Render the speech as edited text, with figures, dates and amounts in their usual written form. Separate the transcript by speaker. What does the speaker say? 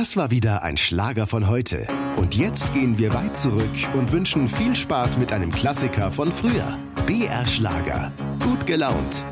Speaker 1: Das war wieder ein Schlager von heute. Und jetzt gehen wir weit zurück und wünschen viel Spaß mit einem Klassiker von früher. BR Schlager. Gut gelaunt.